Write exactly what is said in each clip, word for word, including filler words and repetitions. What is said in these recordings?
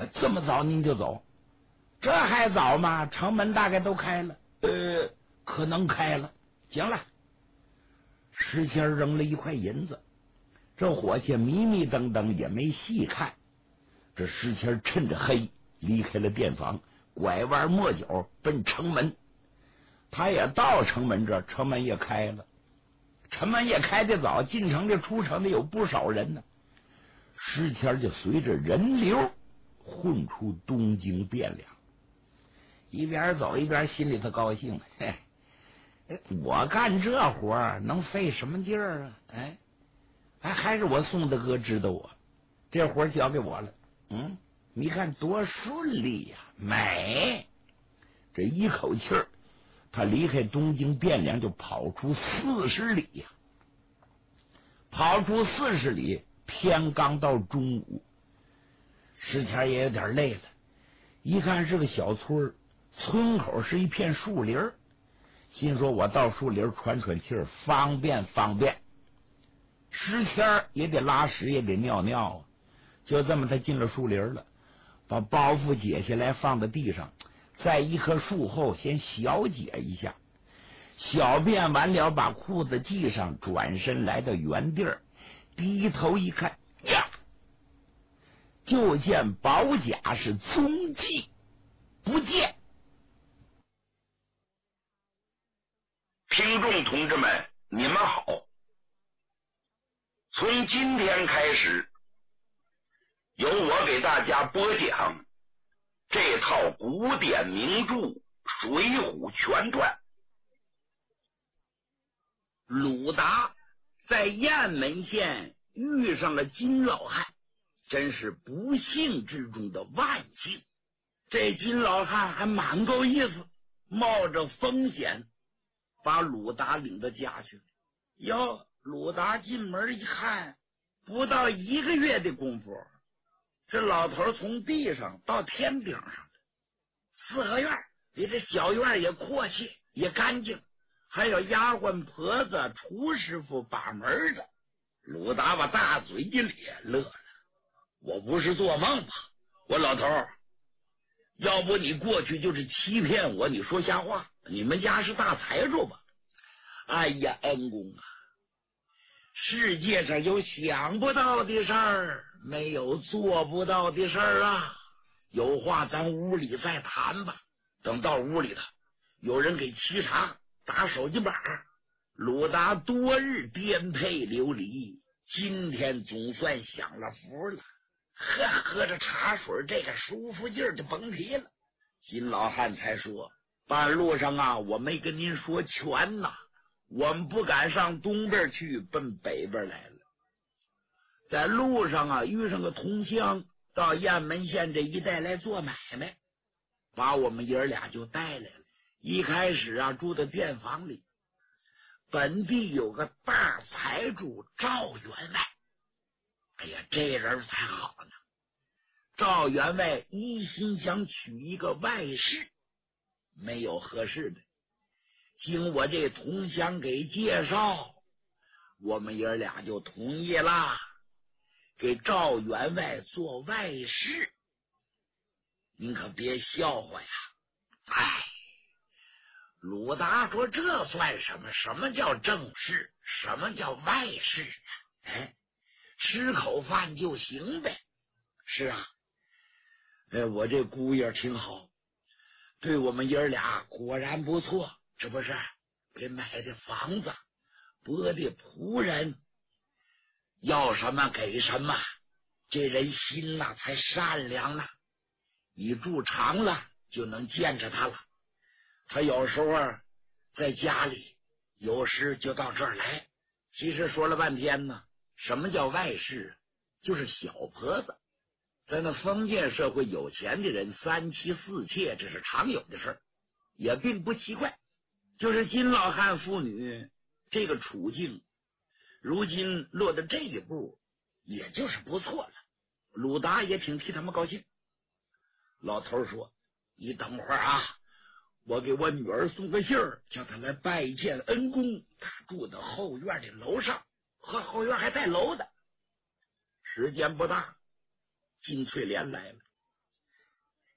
这么早您就走？这还早吗？城门大概都开了。呃，可能开了。行了，石谦扔了一块银子，这伙计迷迷瞪瞪也没细看。这石谦趁着黑离开了店房，拐弯抹角奔城门。他也到城门这，城门也开了。城门也开得早，进城的出城的有不少人呢。石谦就随着人流混出东京汴梁，一边走一边心里头高兴。嘿，我干这活能费什么劲儿啊？哎，还还是我宋大哥知道我，这活交给我了。嗯，你看多顺利呀、啊，美！这一口气儿，他离开东京汴梁就跑出四十里呀、啊，跑出四十里，天刚到中午，石谦也有点累了。一看是个小村，村口是一片树林，心说我到树林喘喘气儿，方便方便。石谦也得拉屎，也得尿尿啊。就这么，他进了树林了，把包袱解下来放在地上，在一棵树后先小解一下，小便完了，把裤子系上，转身来到原地儿，低头一看呀，就见宝甲是踪迹不见。 听众同志们，你们好！从今天开始，由我给大家播讲这套古典名著《水浒全传》。 鲁达在雁门县遇上了金老汉，真是不幸之中的万幸。这金老汉还蛮够意思，冒着风险把鲁达领到家去了。哟，鲁达进门一看，不到一个月的功夫，这老头从地上到天顶上了。四合院比这小院也阔气也干净，还有丫鬟婆子厨师傅把门的。鲁达把大嘴一咧，乐了。我不是做梦吧？我老头，要不你过去就是欺骗我，你说瞎话。你们家是大财主吧？哎呀，恩公啊，世界上有想不到的事儿，没有做不到的事儿啊。有话咱屋里再谈吧。等到屋里头，有人给沏茶打手巾板，鲁达多日颠沛流离，今天总算享了福了。喝喝着茶水，这个舒服劲儿就甭提了。金老汉才说，半路上啊，我没跟您说全呐，我们不敢上东边去，奔北边来了。在路上啊，遇上个同乡，到雁门县这一带来做买卖，把我们爷儿俩就带来了。一开始啊，住在店房里。本地有个大财主赵员外，哎呀，这人才好呢。赵员外一心想娶一个外室，没有合适的，经我这同乡给介绍，我们爷儿俩就同意啦，给赵员外做外室。您可别笑话呀！哎，鲁达说这算什么？什么叫正室？什么叫外室啊？哎，吃口饭就行呗。是啊，哎，我这姑爷挺好，对我们爷儿俩果然不错。这不是给买的房子，拨的仆人，要什么给什么，这人心呐才善良呢。你住长了就能见着他了。他有时候在家里，有时就到这儿来。其实说了半天呢，什么叫外室？就是小婆子。在那封建社会，有钱的人三妻四妾，这是常有的事儿，也并不奇怪。就是金老汉妇女这个处境，如今落到这一步，也就是不错了。鲁达也挺替他们高兴。老头说：“你等会儿啊，我给我女儿送个信儿，叫她来拜见恩公。她住在后院的楼上，和后院还带楼的。”时间不大，金翠莲来了。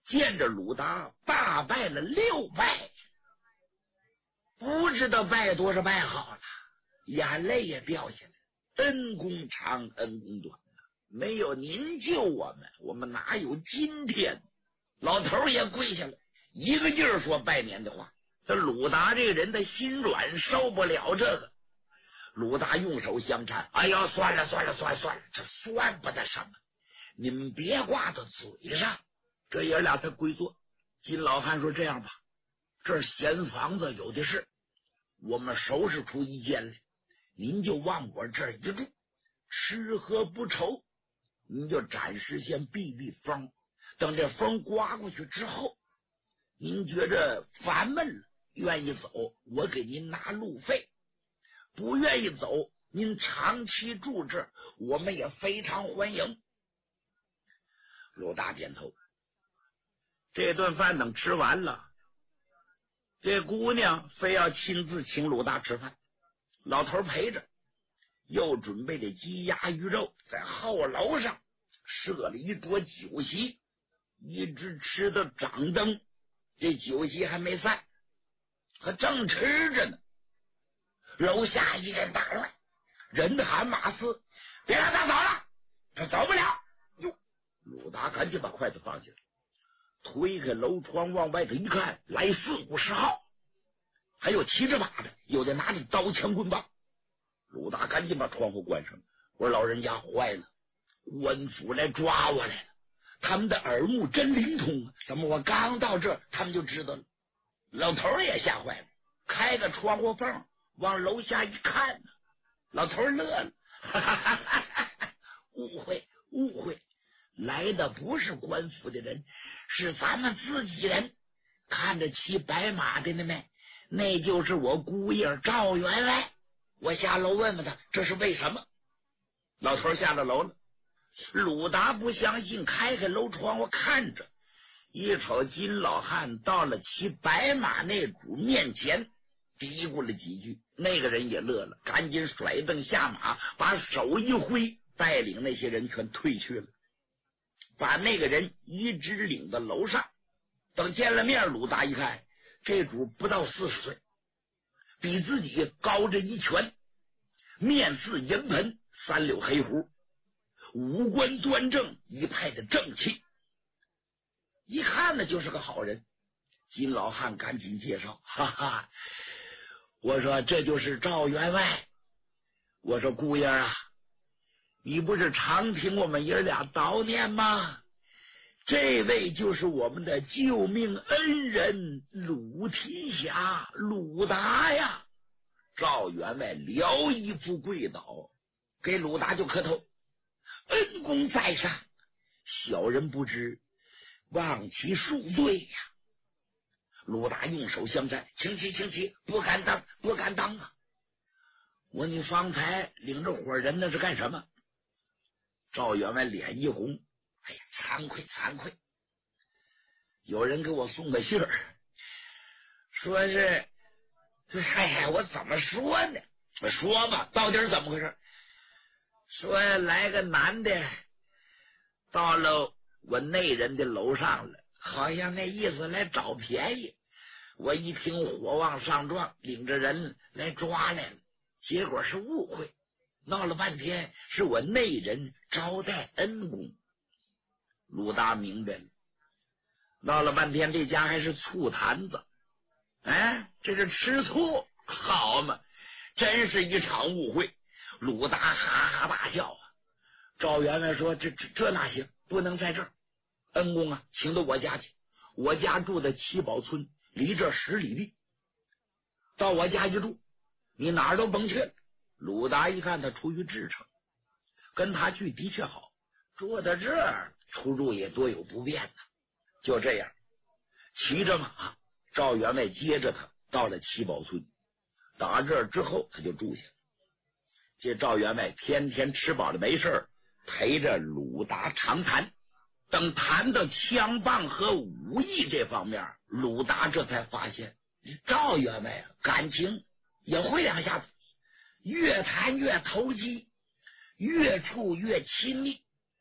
见着鲁达大败了六败，不知道败多少败好了，眼泪也掉下来。恩公长，恩公短，没有您救我们，我们哪有今天？老头也跪下了，一个劲儿说拜年的话。这鲁达这个人的心软，受不了这个。鲁达用手相搀，哎呀，算了算了算了算了，这算不得什么，你们别挂到嘴上。这爷俩才归坐。金老汉说：“这样吧，这闲房子有的是，我们收拾出一间来，您就往我这儿一住，吃喝不愁，您就暂时先避避风。等这风刮过去之后，您觉着烦闷了，愿意走，我给您拿路费；不愿意走，您长期住这儿，我们也非常欢迎。”鲁大点头。这顿饭等吃完了，这姑娘非要亲自请鲁大吃饭，老头陪着，又准备的鸡鸭鱼肉，在后楼上设了一桌酒席，一直吃到掌灯，这酒席还没散，可正吃着呢，楼下一阵大乱，人喊马嘶，别让他走了，他走不了。哟，鲁达赶紧把筷子放下，推开楼窗往外头一看，来四五十号，还有骑着马的，有的拿着刀枪棍棒。鲁达赶紧把窗户关上，我说老人家坏了，官府来抓我来了，他们的耳目真灵通啊！怎么我刚到这儿，他们就知道了？老头也吓坏了，开个窗户缝往楼下一看呢，老头乐了，哈哈哈哈哈！误会误会，来的不是官府的人，是咱们自己人。看着骑白马的那没，那就是我姑爷赵员外。我下楼问问他，这是为什么？老头下了楼了。鲁达不相信，开开楼窗户看着，一瞅金老汉到了骑白马那主面前，嘀咕了几句，那个人也乐了，赶紧甩蹬下马，把手一挥，带领那些人全退去了，把那个人一直领到楼上。等见了面，鲁达一看，这主不到四十岁，比自己高着一拳，面似银盆，三绺黑胡，五官端正，一派的正气，一看呢就是个好人。金老汉赶紧介绍，哈哈，我说这就是赵员外。我说姑爷啊，你不是常听我们爷俩叨念吗？这位就是我们的救命恩人鲁提辖鲁达呀。赵员外撩衣服跪倒，给鲁达就磕头，恩公在上，小人不知，望其恕罪呀。鲁达用手相搀，请起请起，不敢当不敢当啊！我你方才领着伙人那是干什么？赵员外脸一红，哎呀，惭愧惭愧，有人给我送个信儿，说是，哎呀，我怎么说呢？我说吧，到底是怎么回事？说来个男的到了我内人的楼上了，好像那意思来找便宜。我一听火往上撞，领着人来抓来了，结果是误会，闹了半天是我内人招待恩公。鲁达明白了，闹了半天这家还是醋坛子，哎，这是吃醋，好嘛，真是一场误会。鲁达哈哈大笑啊。赵员外说，这这这哪行，不能在这儿，恩公啊，请到我家去，我家住在七宝村，离这十里地，到我家一住，你哪儿都甭去。鲁达一看他出于至诚，跟他去的确好，住到这儿出入也多有不便呢。就这样，骑着马，赵员外接着他到了七宝村，打这儿之后他就住下。这赵员外天天吃饱了没事陪着鲁达长谈，等谈到枪棒和武艺这方面，鲁达这才发现赵员外啊，感情也会两下子，越谈越投机，越处越亲密。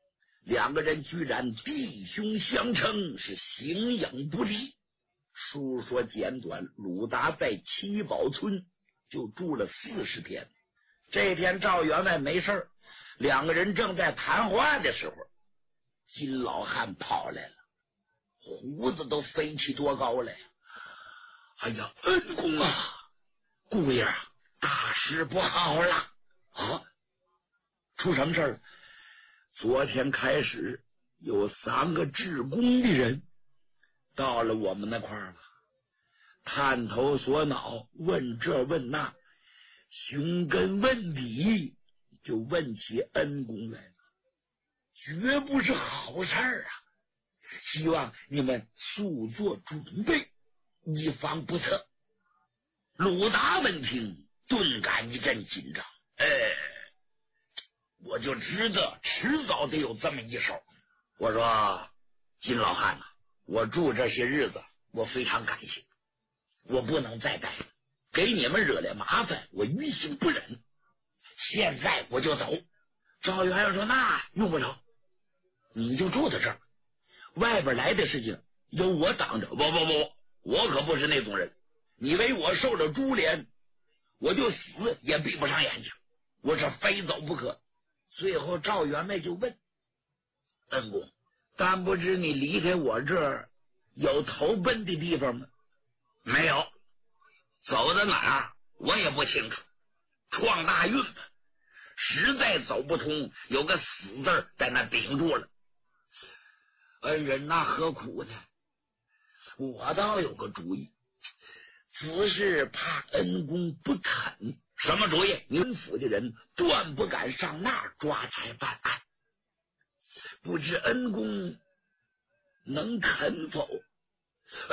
两个人居然弟兄相称，是形影不离。书说简短，鲁达在七宝村就住了四十天。这天赵员外没事，两个人正在谈话的时候，金老汉跑来了，胡子都飞起多高来呀！哎呀，恩公啊，姑爷啊，大事不好了啊！出什么事儿？昨天开始有三个治工的人到了我们那块儿了，探头索脑，问这问那，寻根问底，就问起恩公来了，绝不是好事儿啊！希望你们速做准备，以防不测。鲁达闻听，顿感一阵紧张。哎，我就知道迟早得有这么一手。我说金老汉啊，我住这些日子，我非常感谢，我不能再待了，给你们惹来麻烦，我于心不忍。现在我就走。赵元元说：“那用不着，你就住在这儿，外边来的事情由我挡着。不不不，我可不是那种人。你以为我受了株连，我就死也闭不上眼睛，我是非走不可。”最后赵员外就问恩公：“但不知你离开我这儿有投奔的地方吗？”“没有，走到哪儿我也不清楚。撞大运吧，实在走不通，有个死字在那顶住了。恩人那何苦呢？我倒有个主意，只是怕恩公不肯。”“什么主意？”“您府的人断不敢上那儿抓财办案，不知恩公能肯否？”“呃，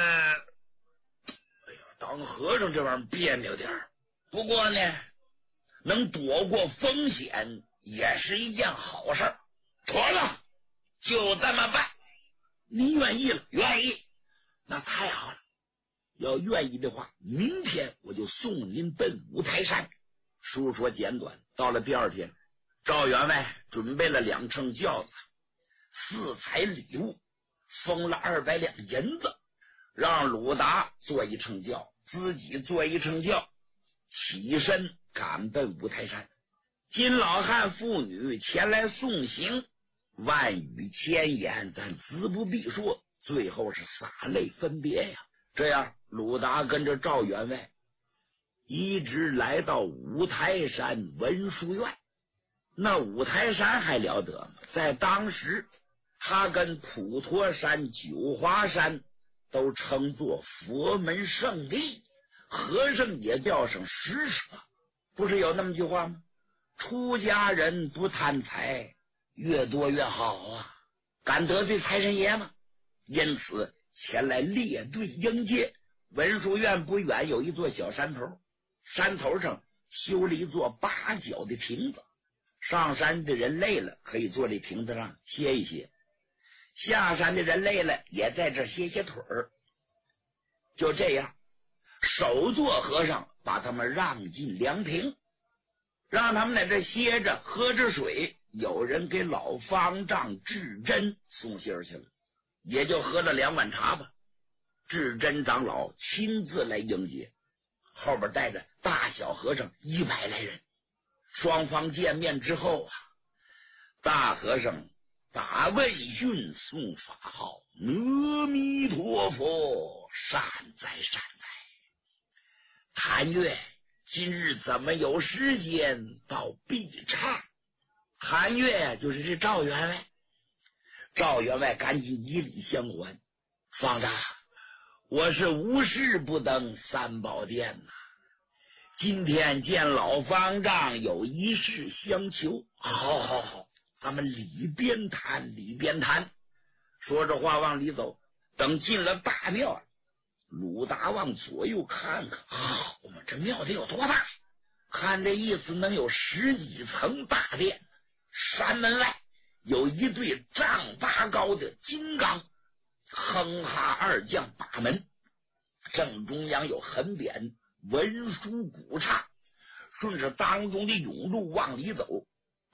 哎呀，当和尚这玩意儿别扭点儿，不过呢，能躲过风险也是一件好事儿。”“妥了，就这么办。”“您愿意了？”“愿意。”“那太好了，要愿意的话，明天我就送您奔五台山。”书说简短，到了第二天，赵员外准备了两乘轿子，四彩礼物，封了二百两银子，让鲁达坐一乘轿，自己坐一乘轿，起身赶奔五台山。金老汉父女前来送行，万语千言，但字不必说，最后是洒泪分别呀。这样鲁达跟着赵员外一直来到五台山文殊院。那五台山还了得吗？在当时他跟普陀山、九华山都称作佛门圣地，和尚也叫声施舍。不是有那么句话吗？出家人不贪财，越多越好啊，敢得罪财神爷吗？因此前来列队迎接。文殊院不远有一座小山头，山头上修了一座八角的亭子，上山的人累了可以坐在亭子上歇一歇，下山的人累了也在这歇歇腿儿。就这样，首座和尚把他们让进凉亭，让他们在这歇着喝着水。有人给老方丈智真送信去了，也就喝了两碗茶吧。智真长老亲自来迎接，后边带着大小和尚一百来人。双方见面之后啊，大和尚打问讯诵法号：“阿弥陀佛，善哉善哉。谭月今日怎么有时间到碧刹？”谭月就是这赵员外。赵员外赶紧以礼相还：“方丈，我是无事不登三宝殿呐、啊，今天见老方丈有一事相求。”“好好好，咱们里边谈里边谈。”说着话往里走，等进了大庙，鲁达往左右看看，好嘛，这庙得有多大？看这意思能有十几层大殿。山门外有一对丈八高的金刚，哼哈二将把门，正中央有横匾文殊古刹。顺着当中的甬路往里走，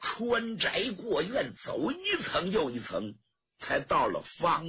穿宅过院，走一层又一层，才到了房